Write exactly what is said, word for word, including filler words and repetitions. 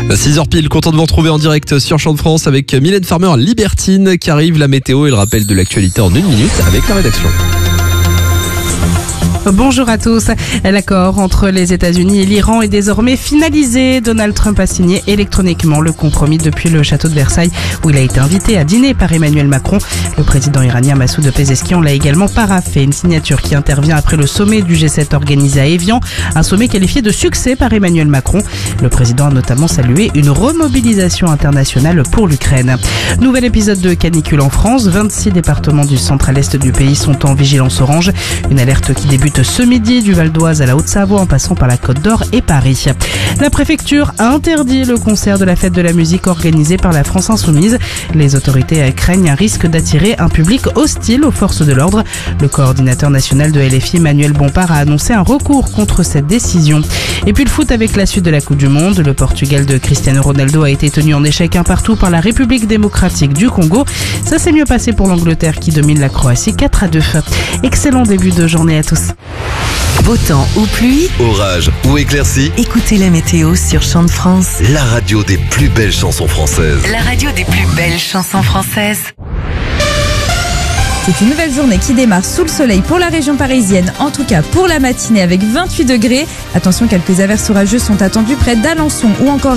six heures pile, content de vous retrouver en direct sur Champ de France avec Mylène Farmer, Libertine qui arrive, la météo et le rappel de l'actualité en une minute avec la rédaction. Bonjour à tous. L'accord entre les États-Unis et l'Iran est désormais finalisé. Donald Trump a signé électroniquement le compromis depuis le château de Versailles où il a été invité à dîner par Emmanuel Macron. Le président iranien Massoud Pezeshkian l'a également paraphé. Une signature qui intervient après le sommet du G sept organisé à Évian. Un sommet qualifié de succès par Emmanuel Macron. Le président a notamment salué une remobilisation internationale pour l'Ukraine. Nouvel épisode de canicule en France. vingt-six départements du centre à l'est du pays sont en vigilance orange. Une alerte qui débute ce midi du Val d'Oise à la Haute-Savoie en passant par la Côte d'Or et Paris. La préfecture a interdit le concert de la fête de la musique organisé par la France Insoumise. Les autorités craignent un risque d'attirer un public hostile aux forces de l'ordre. Le coordinateur national de L F I, Manuel Bompard, a annoncé un recours contre cette décision. Et puis le foot avec la suite de la Coupe du Monde. Le Portugal de Cristiano Ronaldo a été tenu en échec un partout par la République démocratique du Congo. Ça s'est mieux passé pour l'Angleterre qui domine la Croatie quatre à deux. Excellent début de journée à tous. Beau temps ou pluie, orage ou éclaircie, écoutez la météo sur Champ de France. la radio des plus belles chansons françaises. La radio des plus belles chansons françaises. C'est une nouvelle journée qui démarre sous le soleil pour la région parisienne, en tout cas pour la matinée avec vingt-huit degrés. Attention, quelques averses orageuses sont attendues près d'Alençon ou encore